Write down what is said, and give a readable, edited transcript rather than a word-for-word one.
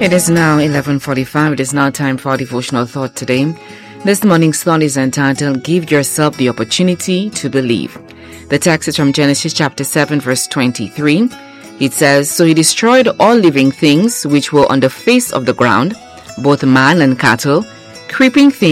It is now 11:45. It is now time for our devotional thought today. This morning's thought is entitled, Give Yourself the Opportunity to Believe. The text is from Genesis chapter 7, verse 23. It says, So he destroyed all living things which were on the face of the ground, both man and cattle, creeping things,